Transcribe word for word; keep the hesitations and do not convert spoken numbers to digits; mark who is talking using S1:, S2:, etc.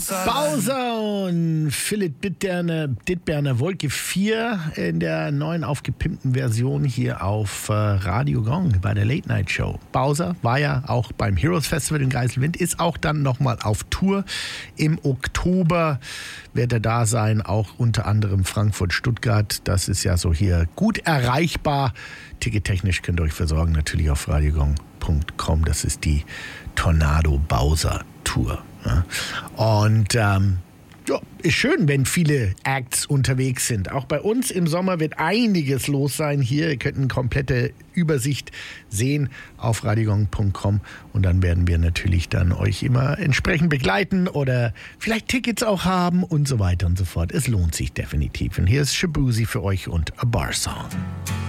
S1: Bowser und Philipp Dittberner, Dittberner Wolke vier in der neuen aufgepimpten Version hier auf äh, Radio Gong bei der Late Night Show. Bowser war ja auch beim Heroes Festival in Geiselwind, ist auch dann nochmal auf Tour. Im Oktober wird er da sein, auch unter anderem Frankfurt, Stuttgart. Das ist ja so hier gut erreichbar. Tickettechnisch könnt ihr euch versorgen, natürlich auf radiogong punkt com. Das ist die Tornado Bowser Tour. Ja. Und ähm, ja, ist schön, wenn viele Acts unterwegs sind. Auch bei uns im Sommer wird einiges los sein hier. Ihr könnt eine komplette Übersicht sehen auf radiogong punkt com und dann werden wir natürlich dann euch immer entsprechend begleiten oder vielleicht Tickets auch haben und so weiter und so fort. Es lohnt sich definitiv. Und hier ist Shabuzi für euch und A Bar Song.